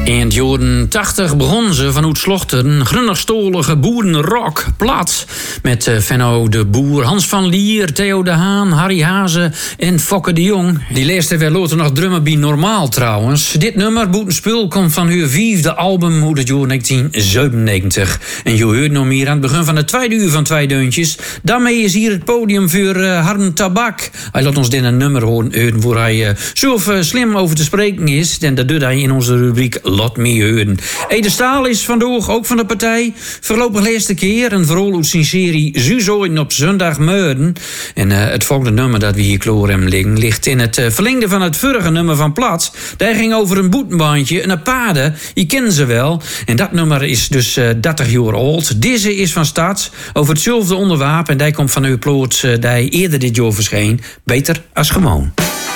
In het jaren 80 begon ze vanuit Slochteren grunnigstolige boerenrock plaats. Met Venno de Boer, Hans van Lier, Theo de Haan, Harry Hazen en Fokke de Jong. Die laatste werd later nog drummer bij Normaal trouwens. Dit nummer, Boetenspul, komt van hun 5e album uit het jaar 1997. En je hoort nog meer aan het begin van de tweede uur van Twee Deuntjes. Daarmee is hier het podium voor Harm Tabak. Hij laat ons dit een nummer horen waar hij zo slim over te spreken is. En dat doet hij in onze rubriek Laat Me Horen. Ede Staal is vandaag ook van de partij. Voorlopig de eerste keer een verhaal uit zijn serie Zuzoiden op zondagmorgen. En het volgende nummer dat we hier kloor hem liggen ligt in het verlengde van het vorige nummer van Plats. Daar ging over een boetenbandje, een apade. Je kennen ze wel. En dat nummer is dus 30 jaar oud. Deze is van Stads over hetzelfde onderwerp. En die komt van uw ploot die eerder dit jaar verscheen. Beter als gewoon.